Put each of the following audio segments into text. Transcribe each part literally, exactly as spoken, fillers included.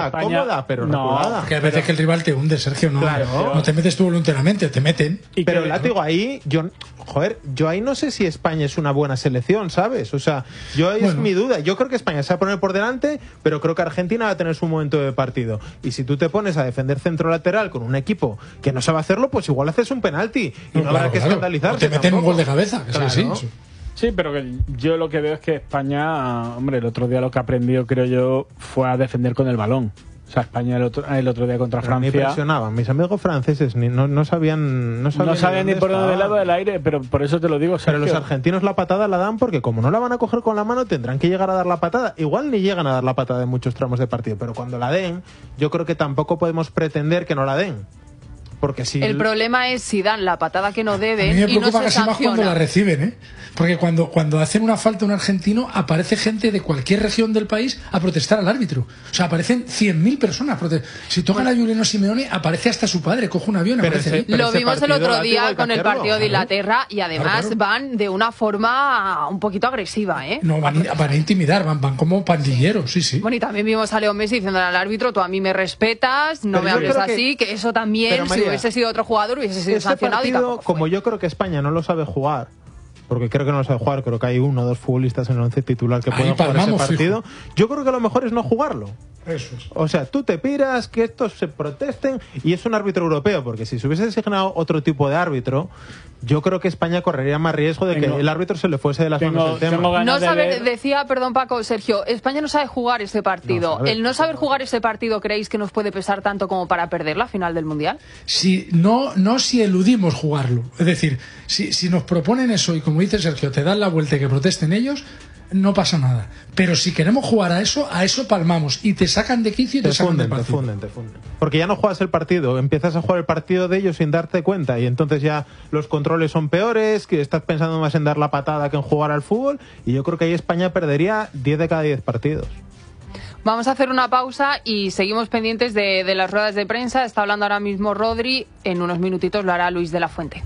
España... cómoda, pero no, reculada. Que a veces que el rival te hunde, Sergio, no, claro. no te metes tú voluntariamente, te meten. Y pero el látigo ahí, yo, joder, yo ahí no sé si España es una buena selección, ¿sabes? O sea, yo ahí bueno. es mi duda. Yo creo que España se va a poner por delante, pero creo que Argentina va a tener su momento de partido. Y si tú te pones a defender centro lateral con un equipo que no sabe hacerlo, pues igual haces un penalti y no, no claro, habrá que claro. escandalizarte. O te meten tampoco. un gol de cabeza, que claro. sí, sí. Sí, pero que yo lo que veo es que España, hombre, el otro día lo que aprendió, creo yo, fue a defender con el balón. O sea, España el otro, el otro día contra pero Francia... Me impresionaban. Mis amigos franceses ni, no, no sabían... No sabían, no sabían ni por dónde lado del aire, pero por eso te lo digo, Sergio. Pero los argentinos la patada la dan porque como no la van a coger con la mano, tendrán que llegar a dar la patada. Igual ni llegan a dar la patada en muchos tramos de partido, pero cuando la den, yo creo que tampoco podemos pretender que no la den. Porque si el problema es si dan la patada que no deben. A mí me preocupa y no se casi más cuando la reciben, ¿eh? Porque cuando, cuando hacen una falta a un argentino, aparece gente de cualquier región del país a protestar al árbitro. O sea, aparecen cien mil personas. Si tocan a Juliano Simeone, aparece hasta su padre, coge un avión. Pero aparece ese, pero Lo vimos el otro día con el partido de Inglaterra y además claro, claro. van de una forma un poquito agresiva, ¿eh? No, van, van a intimidar, van, van como pandilleros, sí, sí. Bueno, y también vimos a Leo Messi diciéndole al árbitro, tú a mí me respetas, no pero me hables así, que... que eso también, pero, María, si hubiese sido otro jugador, hubiese sido este sancionado partido, y como yo creo que España no lo sabe jugar, porque creo que no lo sabe jugar, creo que hay uno o dos futbolistas en el once titular que pueden jugar ese partido. Fijo. Yo creo que lo mejor es no jugarlo. Eso es. O sea, tú te piras, que estos se protesten, y es un árbitro europeo, porque si se hubiese designado otro tipo de árbitro, yo creo que España correría más riesgo de tengo, que el árbitro se le fuese de las tengo, manos el tema. No sabe, de decía, perdón Paco, Sergio, España no sabe jugar este partido. No sabe. El no saber jugar este partido, ¿creéis que nos puede pesar tanto como para perder la final del Mundial? Si, no, no si eludimos jugarlo. Es decir, si, si nos proponen eso y como dice Sergio, te dan la vuelta y que protesten ellos, no pasa nada. Pero si queremos jugar a eso, a eso palmamos y te sacan de quicio y te, te sacan funden, de partido. Te funden, te funden. Porque ya no juegas el partido, empiezas a jugar el partido de ellos sin darte cuenta y entonces ya los controles son peores, que estás pensando más en dar la patada que en jugar al fútbol y yo creo que ahí España perdería diez de cada diez partidos. Vamos a hacer una pausa y seguimos pendientes de, de las ruedas de prensa. Está hablando ahora mismo Rodri, en unos minutitos lo hará Luis de la Fuente.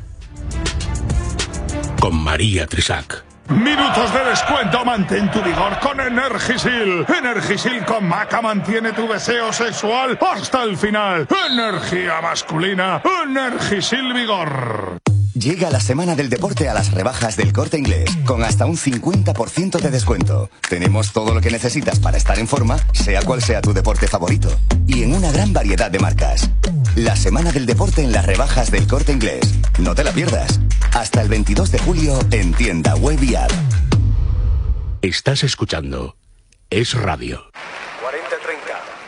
Con María Trisac. Minutos de descuento, mantén tu vigor con Energisil. Energisil con Maca mantiene tu deseo sexual hasta el final. Energía masculina, Energisil Vigor. Llega la semana del deporte a las rebajas del Corte Inglés, con hasta un cincuenta por ciento de descuento. Tenemos todo lo que necesitas para estar en forma, sea cual sea tu deporte favorito. Y en una gran variedad de marcas. La semana del deporte en las rebajas del Corte Inglés. No te la pierdas. Hasta el veintidós de julio en tienda web y app. Estás escuchando Es Radio. cuarenta treinta.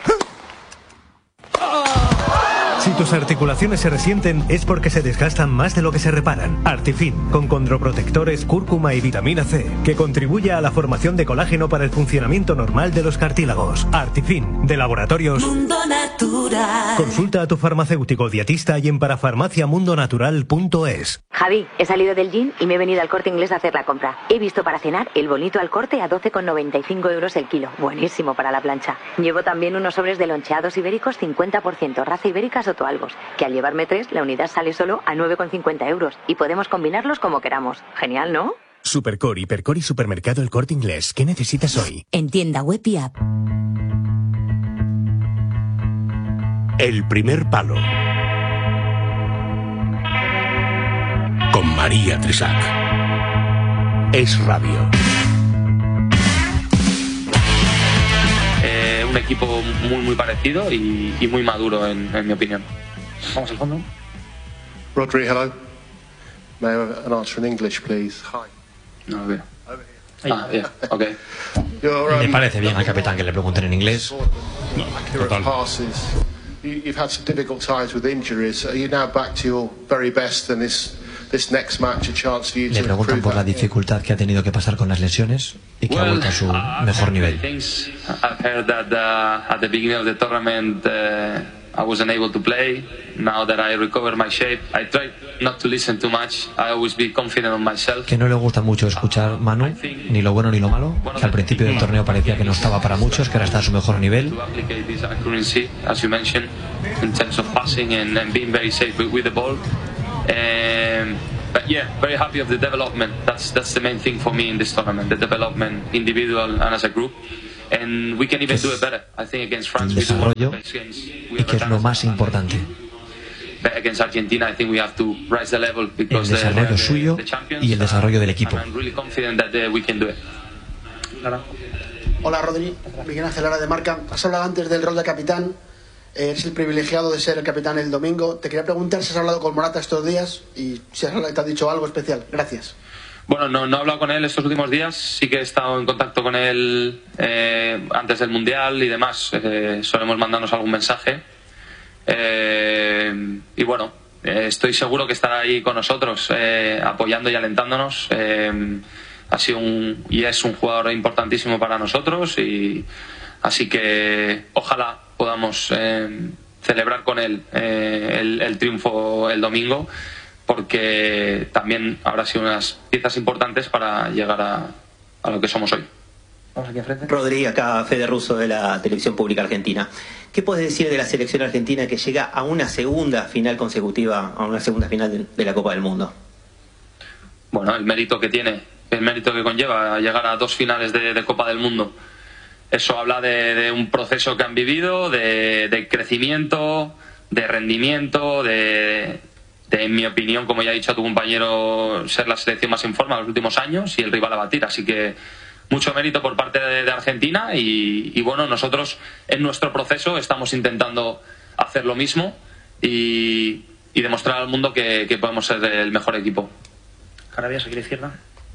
Si tus articulaciones se resienten es porque se desgastan más de lo que se reparan. Artifin, con condroprotectores, cúrcuma y vitamina C, que contribuye a la formación de colágeno para el funcionamiento normal de los cartílagos. Artifin, de Laboratorios Mundo Natural. Consulta a tu farmacéutico dietista y en parafarmacia mundo natural punto es. Javi, he salido del gym y me he venido al Corte Inglés a hacer la compra. He visto para cenar el bonito al corte a doce con noventa y cinco euros el kilo. Buenísimo para la plancha. Llevo también unos sobres de loncheados ibéricos cincuenta por ciento, raza ibérica Sotoalbos, que al llevarme tres, la unidad sale solo a nueve con cincuenta euros y podemos combinarlos como queramos. Genial, ¿no? Supercore, Hipercore y Supermercado El Corte Inglés. ¿Qué necesitas hoy? En tienda web y app. El primer palo. Con María Trisac. Es Radio. Eh, un equipo muy muy parecido y, y muy maduro en, en mi opinión. Vamos al fondo. Rodri, hello. May I have an answer in English, please? Hi. No, okay. Ah, yeah, okay. Me parece bien al capitán que le pregunten en inglés. No, total. You've had some difficult times with injuries. Are you now back to your very best and this this next match a chance for you to Le preguntan por la dificultad que ha tenido que pasar con las lesiones y que ha vuelto a su mejor nivel. I've heard that uh, at the beginning of the tournament uh, I wasn't able to play. Now that I recovered my shape, I try not to listen too much. I always be confident on myself. Que no le gusta mucho escuchar Manu, ni lo bueno ni lo malo, que al principio del torneo parecía que no estaba para muchos, que ahora está a su mejor nivel. To applicate this accuracy, as you mentioned, in terms of passing and, and being very safe with, with the ball. Um, but yeah, very happy of the development. That's that's the main thing for me in this tournament: the development, individual and as a group. And we can even do it better. I think against France el we do one of the desarrollo best games we y ever que es done lo as más a- importante. But against Argentina, I think we have to rise the level because El they are desarrollo the- suyo the champions, y el desarrollo del equipo. and I'm really confident that uh, we can do it. Hola Rodri, Miguel Ángel Lara de Marca. Has hablado antes del rol de capitán. Eh, Eres el privilegiado de ser el capitán el domingo. Te quería preguntar si has hablado con Morata estos días y si has hablado- te ha dicho algo especial. Gracias. Bueno, no, no he hablado con él estos últimos días, sí que he estado en contacto con él eh, antes del Mundial y demás, eh, solemos mandarnos algún mensaje. Eh, y bueno, eh, estoy seguro que estará ahí con nosotros, eh, apoyando y alentándonos. Eh, ha sido un, y es un jugador importantísimo para nosotros, y así que ojalá podamos eh, celebrar con él eh, el, el triunfo el domingo, porque también habrá sido unas piezas importantes para llegar a, a lo que somos hoy. Vamos aquí enfrente. Rodri, acá Fede Russo de la Televisión Pública Argentina. ¿Qué puedes decir de la selección argentina que llega a una segunda final consecutiva, a una segunda final de, de la Copa del Mundo? Bueno, el mérito que tiene, el mérito que conlleva llegar a dos finales de, de Copa del Mundo. Eso habla de, de un proceso que han vivido, de, de crecimiento, de rendimiento, de, de, en mi opinión, como ya he dicho a tu compañero, ser la selección más en forma de los últimos años y el rival a batir. Así que mucho mérito por parte de, de Argentina y, y bueno, nosotros en nuestro proceso estamos intentando hacer lo mismo y, y demostrar al mundo que, que podemos ser el mejor equipo. Carabias, aquí a la izquierda.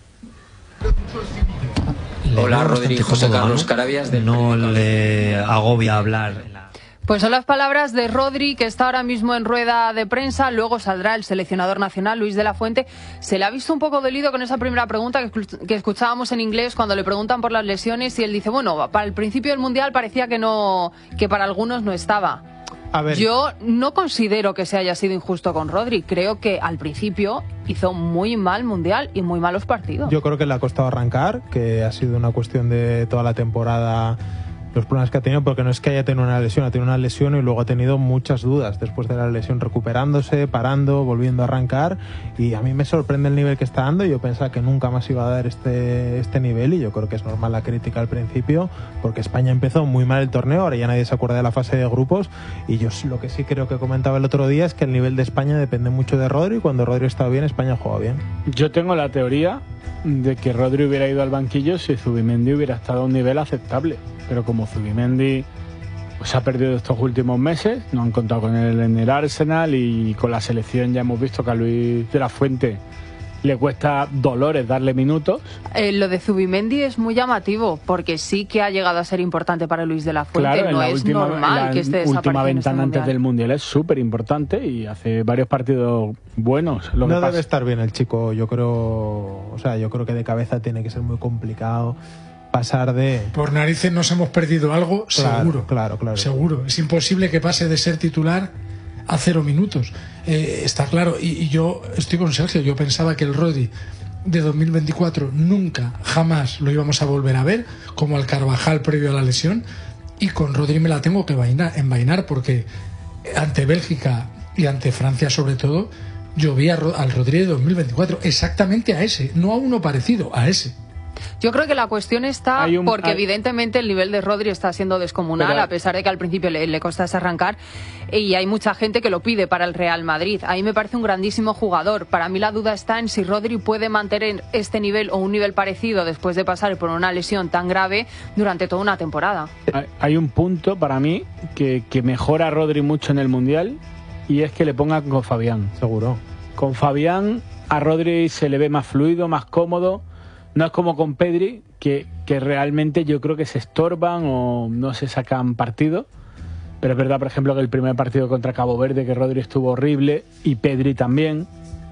Le Hola, veo Rodri, bastante José cómodo, Carlos ¿no? Carabias del No le agobia hablar. Pues son las palabras de Rodri, que está ahora mismo en rueda de prensa. Luego saldrá el seleccionador nacional, Luis de la Fuente. Se le ha visto un poco dolido con esa primera pregunta que, que escuchábamos en inglés cuando le preguntan por las lesiones, y él dice, bueno, para el principio del Mundial parecía que no, que para algunos no estaba. A ver. Yo no considero que se haya sido injusto con Rodri. Creo que al principio hizo muy mal Mundial y muy malos partidos. Yo creo que le ha costado arrancar, que ha sido una cuestión de toda la temporada, los problemas que ha tenido, porque no es que haya tenido una lesión, ha tenido una lesión y luego ha tenido muchas dudas después de la lesión, recuperándose, parando, volviendo a arrancar, y a mí me sorprende el nivel que está dando. Yo pensaba que nunca más iba a dar este, este nivel, y yo creo que es normal la crítica al principio, porque España empezó muy mal el torneo, ahora ya nadie se acuerda de la fase de grupos, y yo lo que sí creo que comentaba el otro día es que el nivel de España depende mucho de Rodri, y cuando Rodri está bien, España juega bien. Yo tengo la teoría de que Rodri hubiera ido al banquillo si Zubimendi hubiera estado a un nivel aceptable, pero como Zubimendi pues, se ha perdido estos últimos meses, no han contado con él en el Arsenal, y con la selección ya hemos visto que a Luis de la Fuente le cuesta dolores darle minutos. Eh, lo de Zubimendi es muy llamativo, porque sí que ha llegado a ser importante para Luis de la Fuente. Claro, en no la es última, normal la que esté última desapareciendo en este ventana antes Mundial. del Mundial es súper importante y hace varios partidos buenos. Lo que No pasa- debe estar bien el chico, yo creo, o sea, yo creo que de cabeza tiene que ser muy complicado pasar de... Por narices nos hemos perdido algo, Claro, seguro. claro, claro. Seguro. Es imposible que pase de ser titular a cero minutos. Eh, está claro. Y, y yo estoy con Sergio. Yo pensaba que el Rodri de dos mil veinticuatro nunca, jamás lo íbamos a volver a ver, como al Carvajal previo a la lesión. Y con Rodri me la tengo que vainar, envainar, porque ante Bélgica y ante Francia sobre todo, yo vi a Ro- al Rodri de dos mil veinticuatro exactamente a ese, no a uno parecido, a ese. Yo creo que la cuestión está Hay un- porque hay- evidentemente el nivel de Rodri está siendo descomunal, Pero- a pesar de que al principio le, le costase arrancar, y hay mucha gente que lo pide para el Real Madrid. A mí me parece un grandísimo jugador. Para mí la duda está en si Rodri puede mantener este nivel o un nivel parecido después de pasar por una lesión tan grave durante toda una temporada. Hay- Hay un punto para mí que, que mejora a Rodri mucho en el Mundial, y es que le pongan con Fabián. Seguro. Con Fabián a Rodri se le ve más fluido, más cómodo. No es como con Pedri, que, que realmente yo creo que se estorban o no se sacan partido. Pero es verdad, por ejemplo, que el primer partido contra Cabo Verde, que Rodri estuvo horrible, y Pedri también.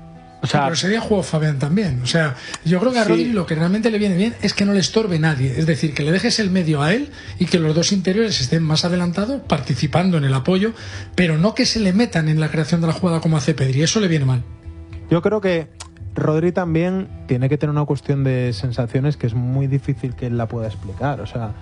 O sea, Pero sería juego Fabián también. O sea, yo creo que a Sí. Rodri lo que realmente le viene bien es que no le estorbe nadie. Es decir, que le dejes el medio a él y que los dos interiores estén más adelantados, participando en el apoyo, pero no que se le metan en la creación de la jugada como hace Pedri. Eso le viene mal. Yo creo que Rodri también tiene que tener una cuestión de sensaciones que es muy difícil que él la pueda explicar. O sea,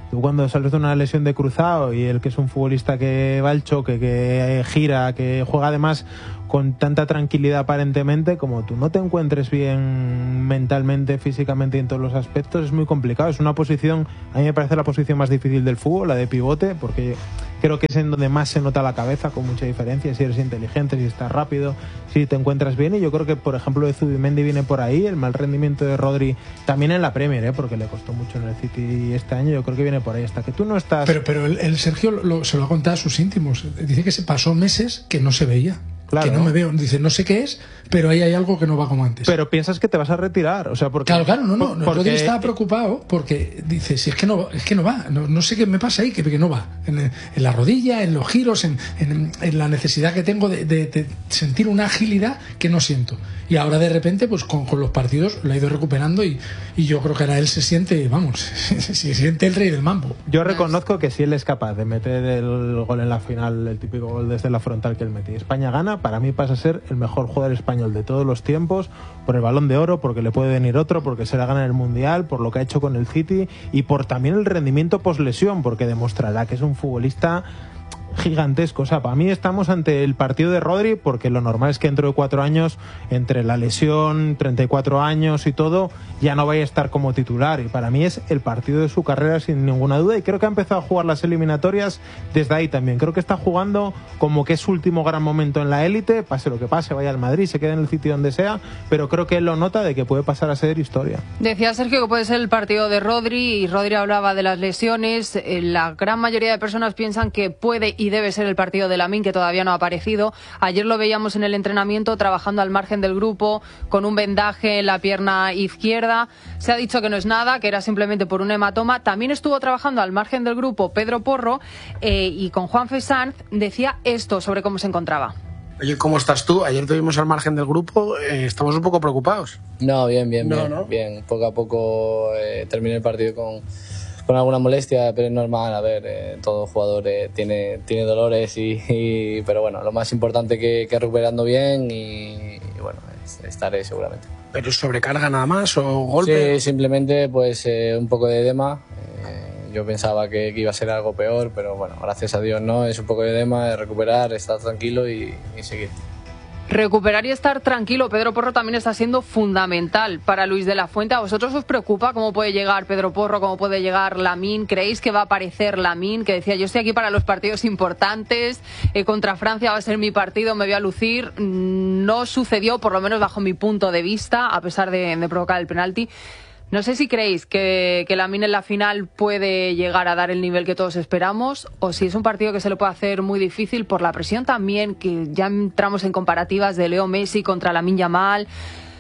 Tú cuando sales de una lesión de cruzado y el que es un futbolista que va al choque, que gira, que juega además con tanta tranquilidad aparentemente, como tú no te encuentres bien mentalmente, físicamente y en todos los aspectos, es muy complicado. Es una posición, a mí me parece la posición más difícil del fútbol, la de pivote, porque creo que es en donde más se nota la cabeza, con mucha diferencia, si eres inteligente, si estás rápido, si te encuentras bien. Y yo creo que, por ejemplo, de Zubimendi viene por ahí, el mal rendimiento de Rodri también en la Premier, ¿eh? Porque le costó mucho en el City este año, yo creo que viene por ahí, hasta que tú no estás... Pero, pero el, el Sergio lo, se lo ha contado a sus íntimos, dice que se pasó meses que no se veía. Claro. Que no me veo, dice, no sé qué es, pero ahí hay algo que no va como antes. Pero piensas que te vas a retirar, o sea, porque... Claro, claro, no, no, porque... Rodri estaba preocupado porque dice, si es que no, es que no va, no, no sé qué me pasa ahí, que, que no va, en, en la rodilla, en los giros, en, en, en la necesidad que tengo de, de, de sentir una agilidad que no siento. Y ahora de repente, pues con, con los partidos lo ha ido recuperando y, y yo creo que ahora él se siente, vamos, se siente el rey del mambo. Yo reconozco que si él es capaz de meter el gol en la final, el típico gol desde la frontal que él mete, y España gana, para mí pasa a ser el mejor jugador español de todos los tiempos, por el Balón de Oro, porque le puede venir otro, porque se la gana el Mundial, por lo que ha hecho con el City y por también el rendimiento poslesión, porque demostrará que es un futbolista gigantesco. O sea, para mí estamos ante el partido de Rodri, porque lo normal es que dentro de cuatro años, entre la lesión, treinta y cuatro años y todo, ya no vaya a estar como titular. Y para mí es el partido de su carrera sin ninguna duda. Y creo que ha empezado a jugar las eliminatorias desde ahí también. Creo que está jugando como que es su último gran momento en la élite, pase lo que pase, vaya al Madrid, se quede en el sitio donde sea, pero creo que él lo nota de que puede pasar a ser historia. Decía Sergio que puede ser el partido de Rodri, y Rodri hablaba de las lesiones. La gran mayoría de personas piensan que puede y debe ser el partido de Lamine, que todavía no ha aparecido. Ayer lo veíamos en el entrenamiento trabajando al margen del grupo con un vendaje en la pierna izquierda. Se ha dicho que no es nada, que era simplemente por un hematoma. También estuvo trabajando al margen del grupo Pedro Porro, eh, y con Juanfe Sanz decía esto sobre cómo se encontraba. Oye, ¿cómo estás tú? Ayer tuvimos al margen del grupo, eh, estamos un poco preocupados. No, bien, bien, no, bien, ¿no? bien. Poco a poco eh, terminé el partido con, con alguna molestia, pero es normal. A ver, eh, todo jugador eh, tiene, tiene dolores, y, y, pero bueno, lo más importante que, que recuperando bien y, y bueno, es, estaré seguramente. ¿Pero sobrecarga nada más o golpe? Sí, simplemente pues eh, un poco de edema. Eh, yo pensaba que, que iba a ser algo peor, pero bueno, gracias a Dios no, es un poco de edema, de recuperar, estar tranquilo y, y seguir. Recuperar y estar tranquilo, Pedro Porro, también está siendo fundamental para Luis de la Fuente. ¿A vosotros os preocupa cómo puede llegar Pedro Porro, cómo puede llegar Lamine? ¿Creéis que va a aparecer Lamine? Que decía, yo estoy aquí para los partidos importantes, eh, contra Francia va a ser mi partido, me voy a lucir. No sucedió, por lo menos bajo mi punto de vista, a pesar de, de provocar el penalti. No sé si creéis que, que Lamine en la final puede llegar a dar el nivel que todos esperamos, o si es un partido que se le puede hacer muy difícil por la presión también, que ya entramos en comparativas de Leo Messi contra Lamine Yamal.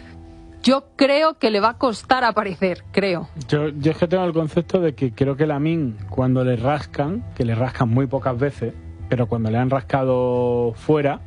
Yo creo que le va a costar aparecer, creo. Yo, yo es que tengo el concepto de que creo que Lamine, cuando le rascan, que le rascan muy pocas veces, pero cuando le han rascado fuera,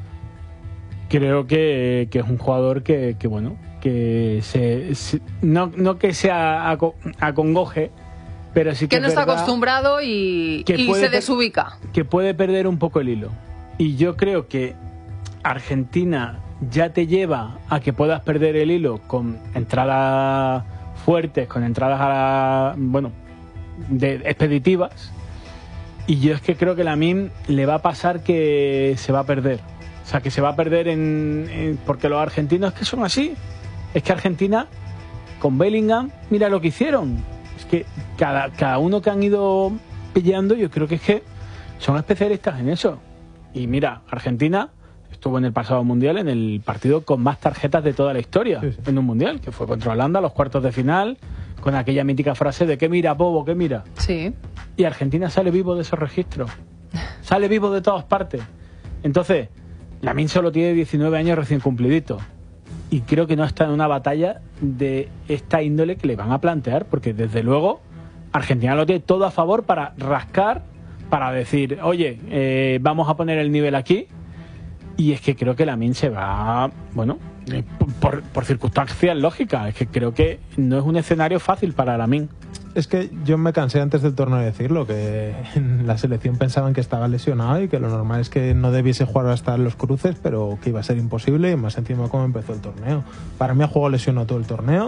creo que, que es un jugador que, que bueno... que se, se no, no que sea aco, acongoje, pero sí que, que no está acostumbrado y, y se desubica, que puede perder un poco el hilo. Y yo creo que Argentina ya te lleva a que puedas perder el hilo con entradas fuertes, con entradas a la, bueno, de, expeditivas, y yo es que creo que Lamine le va a pasar que se va a perder, o sea, que se va a perder en, en porque los argentinos es que son así. Es que Argentina, con Bellingham, mira lo que hicieron. Es que cada, cada uno que han ido pillando, yo creo que es que son especialistas en eso. Y mira, Argentina estuvo en el pasado Mundial en el partido con más tarjetas de toda la historia, sí, sí. en un Mundial, que fue contra Holanda, los cuartos de final, con aquella mítica frase de ¿qué mira, bobo, qué mira? Sí. Y Argentina sale vivo de esos registros. Sale vivo de todas partes. Entonces, Lamine solo tiene diecinueve años recién cumpliditos. Y creo que no está en una batalla de esta índole que le van a plantear, porque desde luego Argentina lo tiene todo a favor para rascar, para decir, oye, eh, vamos a poner el nivel aquí. Y es que creo que Lamine se va, bueno, eh, por, por circunstancias lógicas. Es que creo que no es un escenario fácil para Lamine. Es que yo me cansé antes del torneo de decirlo, que en la selección pensaban que estaba lesionado y que lo normal es que no debiese jugar hasta los cruces, pero que iba a ser imposible, y más encima cómo empezó el torneo. Para mí ha jugado lesionado todo el torneo,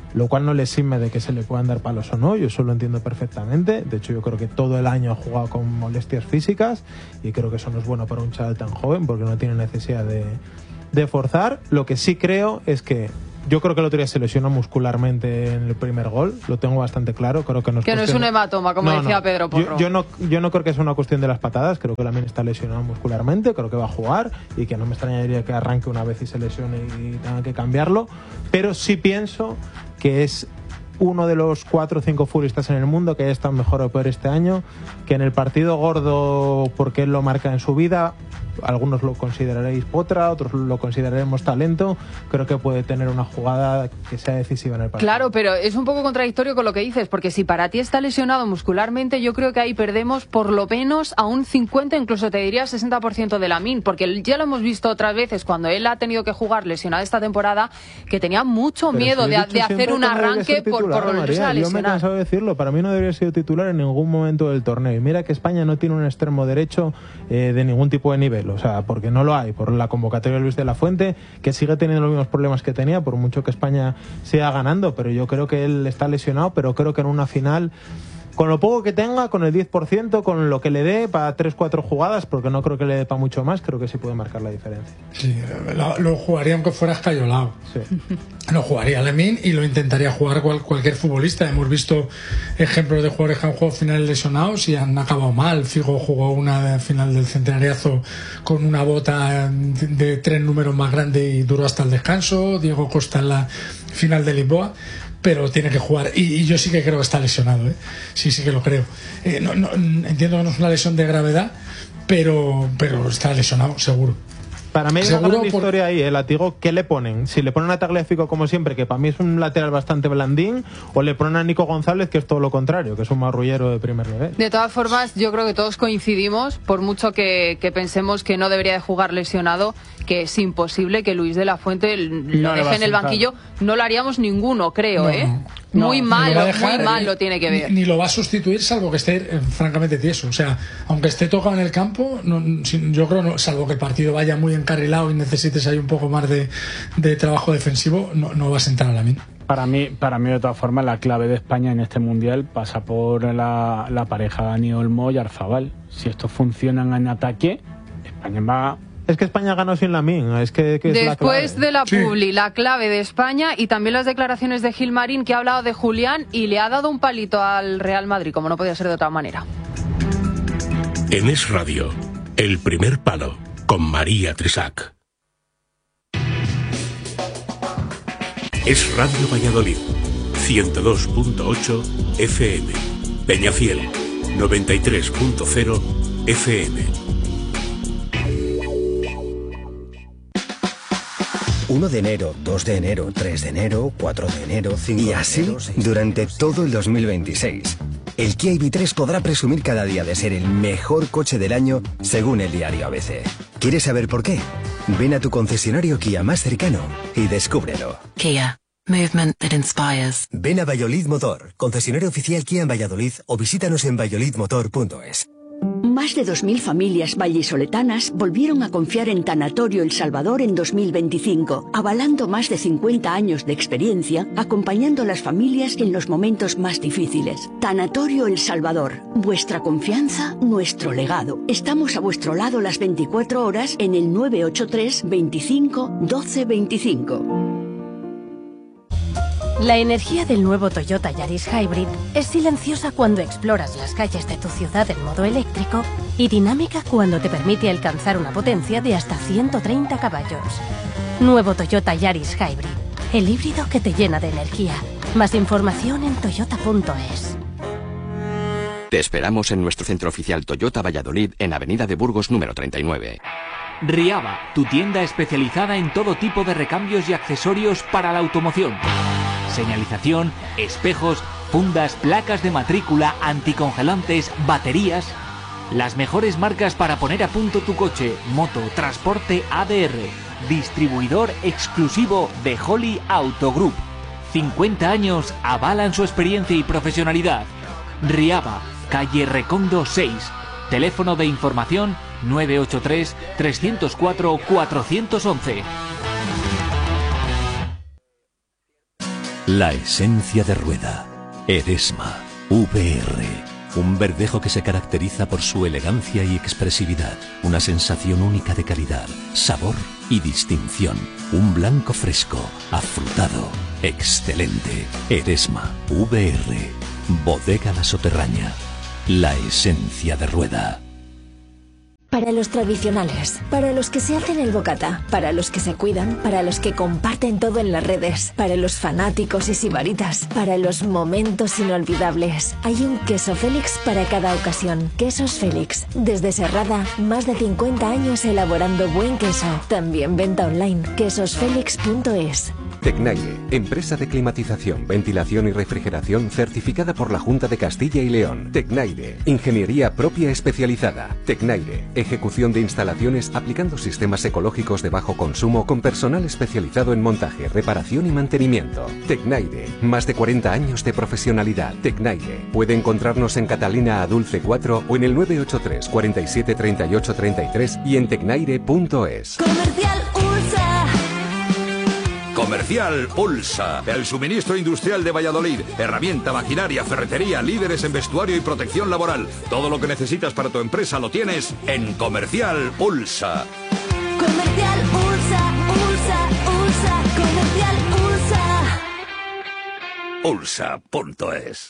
lo cual no le exime de que se le puedan dar palos o no, yo eso lo entiendo perfectamente. De hecho, yo creo que todo el año ha jugado con molestias físicas y creo que eso no es bueno para un chaval tan joven porque no tiene necesidad de, de forzar. Lo que sí creo es que yo creo que el otro día se lesionó muscularmente en el primer gol, lo tengo bastante claro. Creo que no es, que no es un de... hematoma, como no, decía no. Pedro Porro. Yo, yo, no, yo no creo que sea una cuestión de las patadas, creo que Lamine está lesionado muscularmente, creo que va a jugar y que no me extrañaría que arranque una vez y se lesione y tenga que cambiarlo, pero sí pienso que es uno de los cuatro o cinco futbolistas en el mundo que haya estado mejor o peor este año, que en el partido gordo, porque él lo marca en su vida, algunos lo consideraréis potra, otros lo consideraremos talento, creo que puede tener una jugada que sea decisiva en el partido. Claro, pero es un poco contradictorio con lo que dices, porque si para ti está lesionado muscularmente, yo creo que ahí perdemos por lo menos a un cincuenta, incluso te diría sesenta por ciento de Lamine, porque ya lo hemos visto otras veces cuando él ha tenido que jugar lesionado esta temporada, que tenía mucho Pero miedo si de, de hacer un no arranque por, por volverse a María, lesionar. Yo me he cansado de decirlo, para mí no debería ser titular en ningún momento del torneo. Y mira que España no tiene un extremo derecho eh, de ningún tipo de nivel, o sea, porque no lo hay, por la convocatoria de Luis de la Fuente, que sigue teniendo los mismos problemas que tenía, por mucho que España siga ganando, pero yo creo que él está lesionado, pero creo que en una final, con lo poco que tenga, con el diez por ciento, con lo que le dé para tres cuatro jugadas, porque no creo que le dé para mucho más, creo que sí puede marcar la diferencia. Sí, lo, lo jugaría aunque fuera escayolado. Sí. Lo jugaría Lamine y lo intentaría jugar cual, cualquier futbolista. Hemos visto ejemplos de jugadores que han jugado finales lesionados y han acabado mal. Figo jugó una final del centenariazo con una bota de, de tres números más grande y duró hasta el descanso. Diego Costa en la final de Lisboa. Pero tiene que jugar, y, y yo sí que creo que está lesionado, ¿eh? Sí, sí que lo creo. Eh, no, no, entiendo que no es una lesión de gravedad, pero, pero está lesionado, seguro. Para mí hay una Seguro gran por... historia ahí, el látigo, ¿qué le ponen? Si le ponen a Tagliafico como siempre, que para mí es un lateral bastante blandín, o le ponen a Nico González, que es todo lo contrario, que es un marrullero de primer nivel. De todas formas, yo creo que todos coincidimos, por mucho que, que pensemos que no debería de jugar lesionado, que es imposible que Luis de la Fuente lo No deje en el banquillo. No lo haríamos ninguno, creo, No, ¿eh? no. Muy No, mal, ni lo va a dejar, muy mal ni- lo tiene que ver. Ni, ni lo va a sustituir, salvo que esté eh, francamente tieso. O sea, aunque esté tocado en el campo, no, sin- yo creo, no, salvo que el partido vaya muy encarrilado y necesites ahí un poco más de, de trabajo defensivo, no, no va a sentar a Lamine. Para mí, para mí, de todas formas, la clave de España en este Mundial pasa por la, la pareja Dani Olmo y Arzabal. Si estos funcionan en ataque, España va... Es que España ganó sin Lamine, es que, que es la clave. Después de la publi, la clave de España y también las declaraciones de Gilmarín, que ha hablado de Julián y le ha dado un palito al Real Madrid, como no podía ser de otra manera. En Es Radio, El Primer Palo, con María Trisac. Es Radio Valladolid, ciento dos punto ocho F M. Peñafiel, noventa y tres punto cero F M. uno de enero, dos de enero, tres de enero, cuatro de enero, cinco Y de así, enero, seis de durante enero, todo el dos mil veintiséis. El Kia I V tres podrá presumir cada día de ser el mejor coche del año, según el diario A B C. ¿Quieres saber por qué? Ven a tu concesionario Kia más cercano y descúbrelo. Kia. Movement that inspires. Ven a Valladolid Motor, concesionario oficial Kia en Valladolid, o visítanos en valladolid motor punto es. Más de dos mil familias vallisoletanas volvieron a confiar en Tanatorio El Salvador en dos mil veinticinco, avalando más de cincuenta años de experiencia, acompañando a las familias en los momentos más difíciles. Tanatorio El Salvador, vuestra confianza, nuestro legado. Estamos a vuestro lado las veinticuatro horas en el nueve ocho tres, veinticinco, doce veinticinco. La energía del nuevo Toyota Yaris Hybrid es silenciosa cuando exploras las calles de tu ciudad en modo eléctrico y dinámica cuando te permite alcanzar una potencia de hasta ciento treinta caballos. Nuevo Toyota Yaris Hybrid, el híbrido que te llena de energía. Más información en toyota punto es. Te esperamos en nuestro centro oficial Toyota Valladolid en Avenida de Burgos número treinta y nueve. Riava, tu tienda especializada en todo tipo de recambios y accesorios para la automoción. Señalización, espejos, fundas, placas de matrícula, anticongelantes, baterías. Las mejores marcas para poner a punto tu coche, moto, transporte A D R. Distribuidor exclusivo de Holly Auto Group. cincuenta años avalan su experiencia y profesionalidad. Riava, calle Recondo seis. Teléfono de información nueve ocho tres, tres cero cuatro, cuatro uno uno. La esencia de rueda. Eresma V R. Un verdejo que se caracteriza por su elegancia y expresividad. Una sensación única de calidad, sabor y distinción. Un blanco fresco, afrutado, excelente. Eresma V R. Bodega La Soterraña. La esencia de rueda. Para los tradicionales, para los que se hacen el bocata, para los que se cuidan, para los que comparten todo en las redes, para los fanáticos y sibaritas, para los momentos inolvidables. Hay un queso Félix para cada ocasión. Quesos Félix. Desde Serrada, más de cincuenta años elaborando buen queso. También venta online. quesos félix punto es. Tecnaire, empresa de climatización, ventilación y refrigeración certificada por la Junta de Castilla y León. Tecnaire, ingeniería propia especializada. Tecnaire, ejecución de instalaciones aplicando sistemas ecológicos de bajo consumo con personal especializado en montaje, reparación y mantenimiento. Tecnaire, más de cuarenta años de profesionalidad. Tecnaire, puede encontrarnos en Catalina Adulce cuatro o en el nueve ocho tres, cuarenta y siete, treinta y ocho, treinta y tres y en tecnaire punto es. Comercial Ulsa. Comercial Ulsa, el suministro industrial de Valladolid. Herramienta, maquinaria, ferretería, líderes en vestuario y protección laboral. Todo lo que necesitas para tu empresa lo tienes en Comercial Ulsa. Comercial Ulsa, Ulsa, Ulsa, Comercial Ulsa. Ulsa punto es.